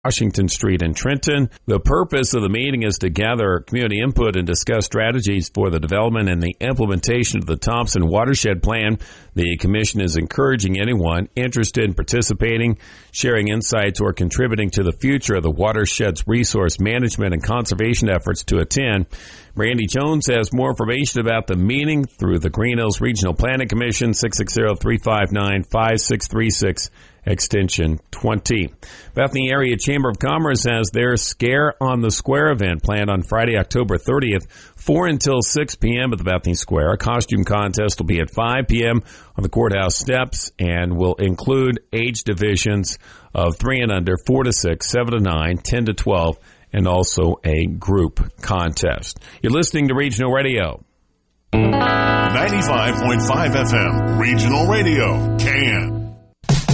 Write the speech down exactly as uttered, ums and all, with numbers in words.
Washington Street in Trenton. The purpose of the meeting is to gather community input and discuss strategies for the development and the implementation of the Thompson Watershed Plan. The commission is encouraging anyone interested in participating, sharing insights, or contributing to the future of the watershed's resource management and conservation efforts to attend. Randy Jones has more information about the meeting through the Green Hills Regional Planning Commission, six six zero, three five nine, five six three six, extension twenty. Bethany Area Chamber of Commerce has their Scare on the Square event planned on Friday, October thirtieth, four until six p.m. at the Bethany Square. A costume contest will be at five p.m. on the courthouse steps and will include age divisions of three and under, four to six, seven to nine, ten to twelve, and also a group contest. You're listening to Regional Radio. ninety-five point five F M, Regional Radio, Can.